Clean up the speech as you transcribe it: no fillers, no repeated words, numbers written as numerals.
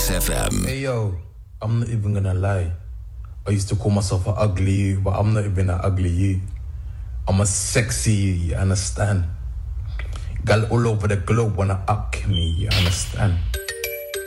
Kiss FM. Hey yo, I'm not even gonna lie. I used to call myself an ugly you, but I'm not even an ugly you. I'm a sexy you, you understand? Gal all over the globe wanna up me, you understand?